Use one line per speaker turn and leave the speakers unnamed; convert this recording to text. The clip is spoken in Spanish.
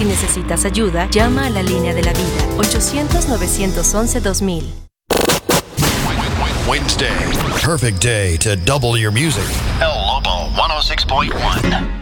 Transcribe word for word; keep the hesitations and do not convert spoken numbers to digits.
Si necesitas ayuda, llama a la línea de la vida, ochocientos, novecientos once, dos mil.
Wednesday, perfect day to double your music. El Lobo one oh six point one.